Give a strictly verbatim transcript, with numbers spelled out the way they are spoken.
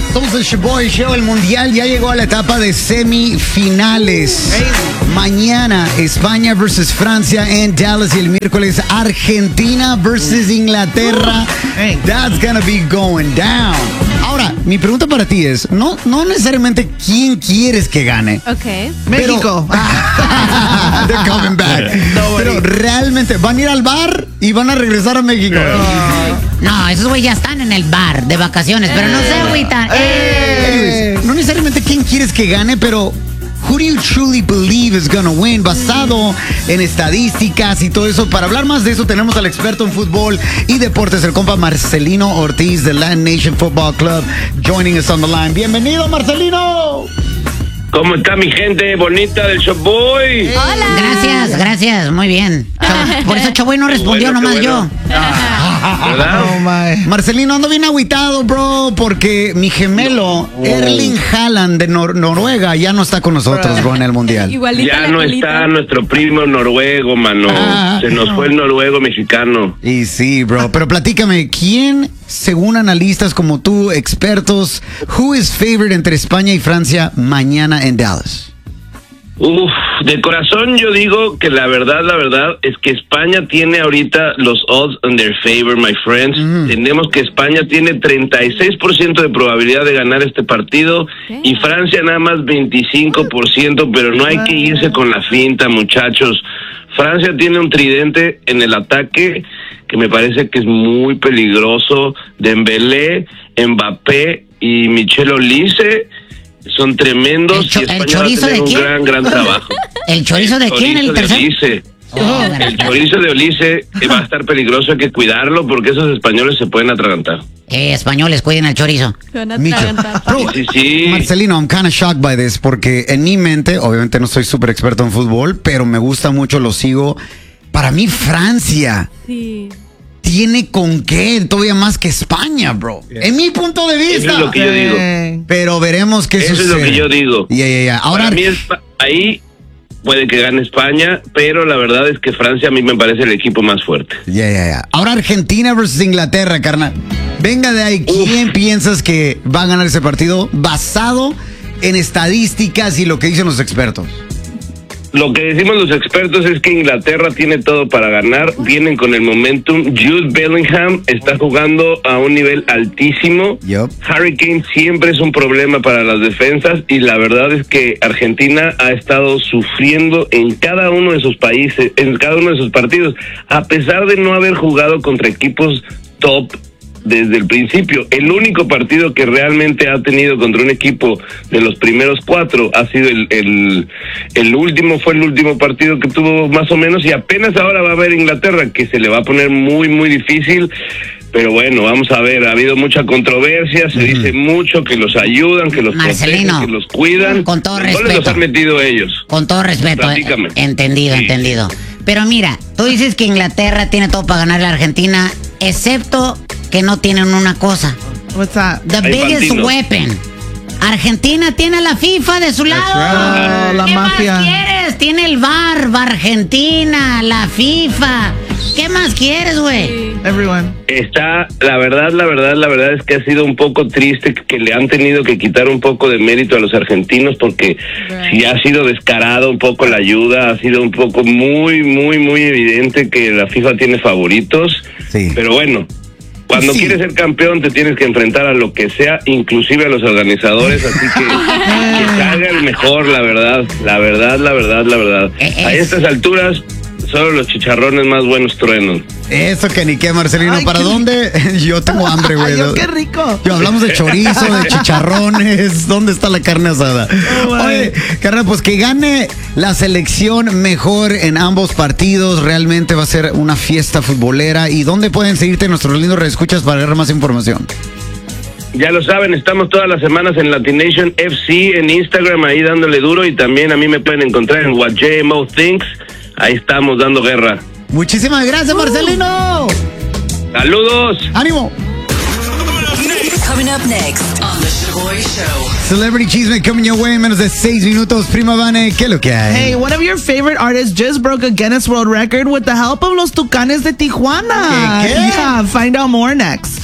Somos el Shoboy Show. El Mundial ya llegó a la etapa de semifinales. Hey. Mañana España versus Francia en Dallas y el miércoles Argentina versus Inglaterra. Hey. That's gonna be going down. Ahora, mi pregunta para ti es, no, no necesariamente quién quieres que gane. Ok. Pero, México. They're coming back. No, pero realmente, ¿van a ir al bar y van a regresar a México? No, no esos güey ya están en el bar de vacaciones, pero no sé, agüita. Eh. No necesariamente quién quieres que gane, pero who do you truly believe is gonna win? Basado en estadísticas y todo eso. Para hablar más de eso tenemos al experto en fútbol y deportes, el compa Marcelino Ortiz de Latin Nation Football Club, joining us on the line. Bienvenido, Marcelino. ¿Cómo está mi gente bonita del Showboy? Hola. Gracias, gracias, muy bien. Por eso Showboy no respondió, bueno, nomás bueno. yo. ¿Verdad? Oh, my. Marcelino, ando bien agüitado, bro, porque mi gemelo, no. Erling Haaland de Nor- Noruega, ya no está con nosotros, bro, en el Mundial. Ya no está nuestro primo noruego, mano. Ah, Se nos no. fue el noruego mexicano. Y sí, bro, pero platícame, ¿quién, según analistas como tú, expertos, who is favorite entre España y Francia mañana en Dallas? Uf, de corazón yo digo que la verdad, la verdad es que España tiene ahorita los odds on their favor, my friends. Mm. Tenemos que España tiene treinta y seis por ciento de probabilidad de ganar este partido yeah. y Francia nada más veinticinco por ciento, pero no hay que irse con la finta, muchachos. Francia tiene un tridente en el ataque que me parece que es muy peligroso. Dembélé, Mbappé y Michel Olise son tremendos. ¿El, cho- y España el chorizo va a tener de un quién? gran, gran trabajo. ¿El chorizo de el quién? Chorizo ¿El tercer? de Olise. Oh, el chorizo de Olise va a estar peligroso, hay que cuidarlo porque esos españoles se pueden atragantar. Eh, españoles, cuiden el chorizo. Bro, sí, sí. Marcelino, I'm kind of shocked by this porque en mi mente, obviamente no soy súper experto en fútbol, pero me gusta mucho, lo sigo. Para mí, Francia sí. tiene con qué, todavía más que España, bro. Yeah. En mi punto de vista. Eso es lo que yo digo. Pero veremos qué Eso sucede. Eso es lo que yo digo. Yeah, yeah, yeah. Ahora, Para mí, es, ahí puede que gane España, pero la verdad es que Francia a mí me parece el equipo más fuerte. Yeah, yeah, yeah. Ahora Argentina versus Inglaterra, carnal. Venga de ahí, ¿quién Uf. piensas que va a ganar ese partido basado en estadísticas y lo que dicen los expertos? Lo que decimos los expertos es que Inglaterra tiene todo para ganar, vienen con el momentum. Jude Bellingham está jugando a un nivel altísimo. Yep. Harry Kane siempre es un problema para las defensas y la verdad es que Argentina ha estado sufriendo en cada uno de sus países, en cada uno de sus partidos, a pesar de no haber jugado contra equipos top desde el principio. El único partido que realmente ha tenido contra un equipo de los primeros cuatro ha sido el, el, el último, fue el último partido que tuvo más o menos, y apenas ahora va a ver Inglaterra, que se le va a poner muy, muy difícil. Pero bueno, vamos a ver, ha habido mucha controversia, se mm. dice mucho que los ayudan, que los Marcelino, protegen, que los cuidan. Con todo no respeto. les los han metido ellos. Con todo respeto. Eh, entendido, sí. entendido. Pero mira, tú dices que Inglaterra tiene todo para ganar a la Argentina, excepto que no tienen una cosa. What's that? The Hay biggest partidos. weapon. Argentina tiene la FIFA de su lado. Right. La ¿Qué mafia. más quieres? Tiene el V A R, Argentina, la FIFA. ¿Qué más quieres, güey? Everyone. Está, la verdad, la verdad, la verdad es que ha sido un poco triste que le han tenido que quitar un poco de mérito a los argentinos, porque right. sí ha sido descarado un poco la ayuda, ha sido un poco muy, muy, muy evidente que la FIFA tiene favoritos, sí. pero bueno. Cuando sí. quieres ser campeón te tienes que enfrentar a lo que sea, inclusive a los organizadores, así que que salga el mejor, la verdad, la verdad, la verdad, la verdad. A estas alturas solo los chicharrones más buenos truenan. Eso que ni qué, Marcelino. Ay, ¿para qué dónde? Yo tengo hambre, güey. Ay, qué rico. Yo hablamos de chorizo, de chicharrones. ¿Dónde está la carne asada? Oh, Oye, carnal, pues que gane la selección mejor en ambos partidos. Realmente va a ser una fiesta futbolera. ¿Y dónde pueden seguirte nuestros lindos reescuchas para ver más información? Ya lo saben, estamos todas las semanas en Latin Nation F C, en Instagram, ahí dándole duro. Y también a mí me pueden encontrar en What J M O Thinks. Ahí estamos dando guerra. Muchísimas gracias, Marcelino. Saludos. ¡Ánimo! Coming up next on the Shoboy Show. Celebrity Chisme coming your way en menos de seis minutos. Prima Vane, ¿qué es lo que hay? Hey, one of your favorite artists just broke a Guinness World Record with the help of los Tucanes de Tijuana. ¿Qué? ¿Qué? Yeah, find out more next.